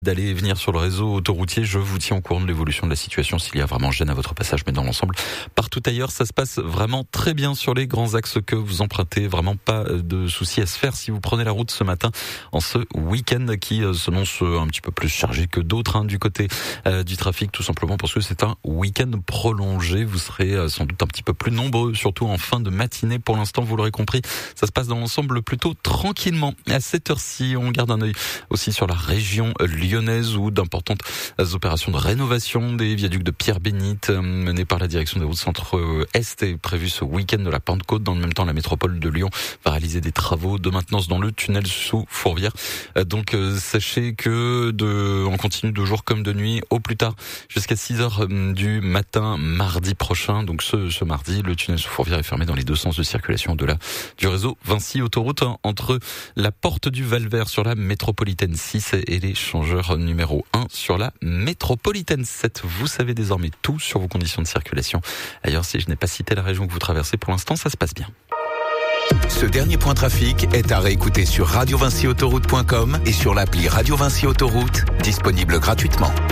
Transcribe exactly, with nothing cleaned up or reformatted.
D'aller et venir sur le réseau autoroutier, je vous tiens au courant de l'évolution de la situation s'il y a vraiment gêne à votre passage, mais dans l'ensemble, partout ailleurs, ça se passe vraiment très bien sur les grands axes que vous empruntez, vraiment pas de soucis à se faire si vous prenez la route ce matin en ce week-end qui s'annonce un petit peu plus chargé que d'autres hein, du côté euh, du trafic, tout simplement parce que c'est un week-end prolongé, vous serez euh, sans doute un petit peu plus nombreux, surtout en fin de matinée. Pour l'instant, vous l'aurez compris, ça se passe dans l'ensemble plutôt tranquillement. À cette heure-ci, on garde un œil aussi sur la région lyonnaise où d'importantes opérations de rénovation des viaducs de Pierre-Bénite menées par la direction des routes centre-est est prévue ce week-end de la Pentecôte. Dans le même temps, la métropole de Lyon va réaliser des travaux de maintenance dans le tunnel sous Fourvière. Donc sachez que de, on continue de jour comme de nuit au plus tard jusqu'à six heures du matin mardi prochain. Donc ce, ce mardi, le tunnel sous Fourvière est fermé dans les deux sens de circulation au-delà du réseau Vinci Autoroute entre la porte du Val-Vert sur la métropolitaine six et les changeurs numéro un sur la métropolitaine sept. Vous savez désormais tout sur vos conditions de circulation. Ailleurs, si je n'ai pas cité la région que vous traversez, pour l'instant, ça se passe bien. Ce dernier point trafic est à réécouter sur radio vinci autoroute point com et sur l'appli Radio Vinci Autoroute, disponible gratuitement.